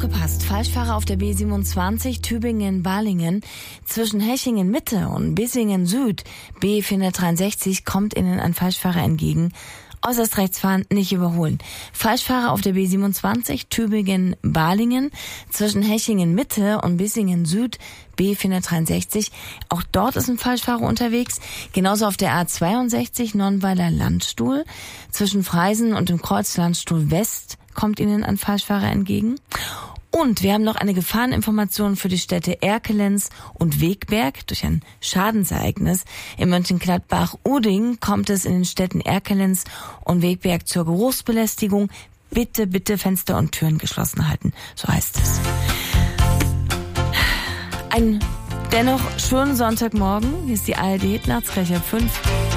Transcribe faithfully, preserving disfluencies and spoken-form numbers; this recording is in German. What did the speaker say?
Aufgepasst, Falschfahrer auf der B siebenundzwanzig Tübingen-Balingen zwischen Hechingen Mitte und Bissingen Süd. B vierhundertdreiundsechzig kommt Ihnen ein Falschfahrer entgegen. Äußerst rechts fahren, nicht überholen. Falschfahrer auf der B siebenundzwanzig Tübingen-Balingen zwischen Hechingen Mitte und Bissingen Süd. B vierhundertdreiundsechzig. Auch dort ist ein Falschfahrer unterwegs. Genauso auf der A zweiundsechzig Nonnweiler Landstuhl. Zwischen Freisen und dem Kreuz Landstuhl West kommt Ihnen ein Falschfahrer entgegen. Und wir haben noch eine Gefahreninformation für die Städte Erkelenz und Wegberg. Durch ein Schadensereignis in Mönchengladbach-Uding kommt es in den Städten Erkelenz und Wegberg zur Geruchsbelästigung. Bitte, bitte Fenster und Türen geschlossen halten. So heißt es. Ein dennoch schönen Sonntagmorgen. Hier ist die A R D Nachtsprecher fünf.